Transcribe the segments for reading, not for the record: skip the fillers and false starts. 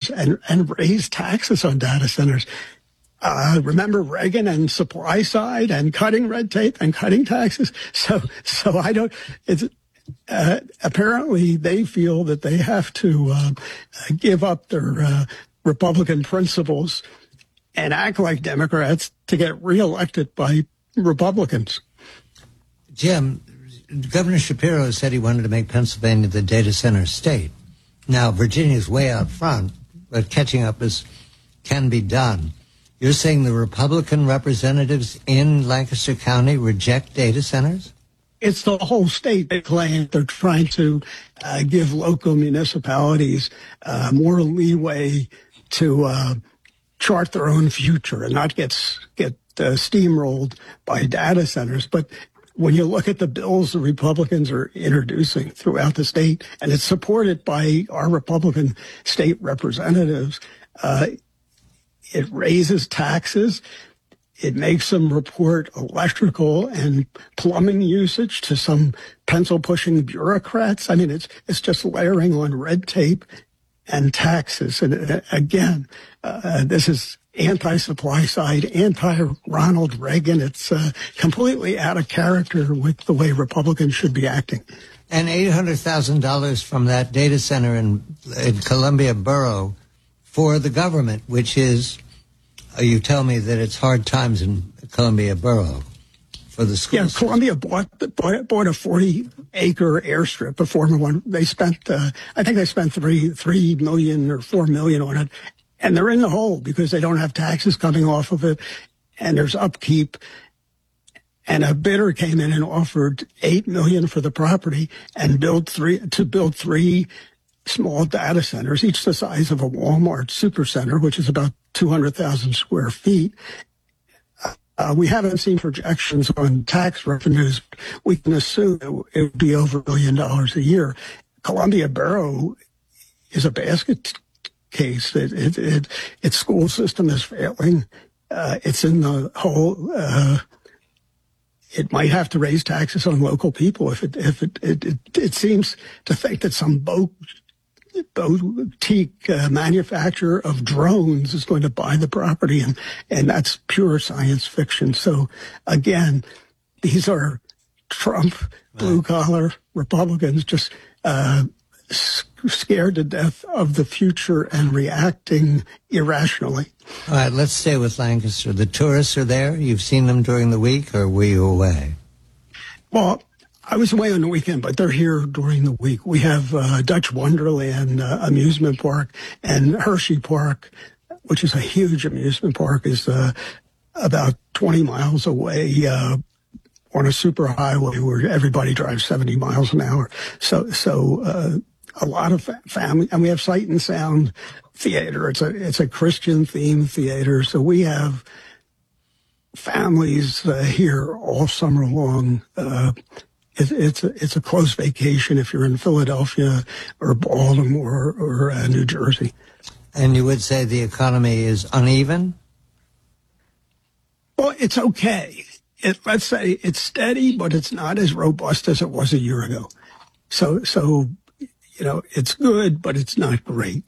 and raise taxes on data centers. Remember Reagan and supply side and cutting red tape and cutting taxes. So I don't, it's, apparently they feel that they have to give up their Republican principles and act like Democrats to get reelected by Republicans. Jim, Governor Shapiro said he wanted to make Pennsylvania the data center state. Now, Virginia's way out front, but catching up can be done. You're saying the Republican representatives in Lancaster County reject data centers? It's the whole state. They claim they're trying to give local municipalities more leeway to chart their own future and not get steamrolled by data centers. But when you look at the bills the Republicans are introducing throughout the state, and it's supported by our Republican state representatives, it raises taxes. It makes them report electrical and plumbing usage to some pencil-pushing bureaucrats. I mean, it's just layering on red tape and taxes. And again, this is anti-supply side, anti-Ronald Reagan. It's completely out of character with the way Republicans should be acting. And $800,000 from that data center in Columbia Borough for the government, which is, you tell me that it's hard times in Columbia Borough for the schools. Yeah, Columbia bought a 40-acre airstrip, a former one. They spent, I think they spent $3 million or $4 million on it. And they're in the hole because they don't have taxes coming off of it. And there's upkeep. And a bidder came in and offered $8 million for the property and build three small data centers, each the size of a Walmart supercenter, which is about 200,000 square feet. We haven't seen projections on tax revenues. We can assume it would be over $1 billion a year. Columbia Borough is a basket case. Its school system is failing. It's in the hole. It might have to raise taxes on local people if it seems to think that some boutique manufacturer of drones is going to buy the property, and that's pure science fiction. So again, these are Trump blue-collar Republicans just scared to death of the future and reacting irrationally. All right, let's stay with Lancaster. The tourists are there. You've seen them during the week, or were you away? Well, I was away on the weekend, but they're here during the week. We have Dutch Wonderland amusement park, and Hershey Park, which is a huge amusement park, is about 20 miles away on a super highway where everybody drives 70 miles an hour. So a lot of family, and we have Sight and Sound Theater. It's a Christian themed theater. So we have families here all summer long. It's a close vacation if you're in Philadelphia or Baltimore or New Jersey. And you would say the economy is uneven? Well, it's okay. Let's say it's steady, but it's not as robust as it was a year ago. So it's good, but it's not great.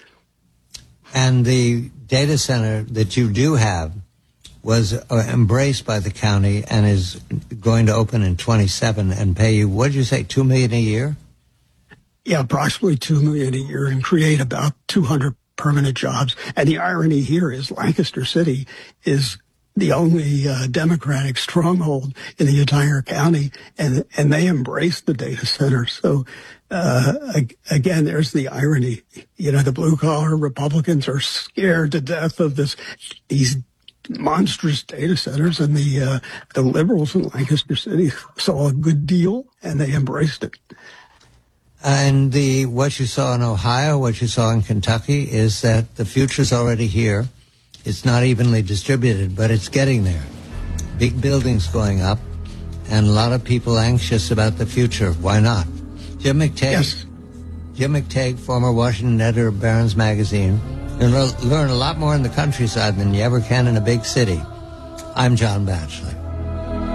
And the data center that you do have was embraced by the county and is going to open in 27 and pay you, what did you say, $2 million a year? Yeah, approximately $2 million a year, and create about 200 permanent jobs. And the irony here is Lancaster City is the only Democratic stronghold in the entire county, and they embrace the data center. So again, there's the irony. The blue-collar Republicans are scared to death of these monstrous data centers, and the liberals in Lancaster City saw a good deal and they embraced it. And what you saw in Ohio, what you saw in Kentucky, is that the future's already here. It's not evenly distributed, but it's getting there. Big buildings going up, and a lot of people anxious about the future. Why not? Jim McTague. Yes. Jim McTague, former Washington editor of Barron's Magazine. You'll learn a lot more in the countryside than you ever can in a big city. I'm John Batchelor.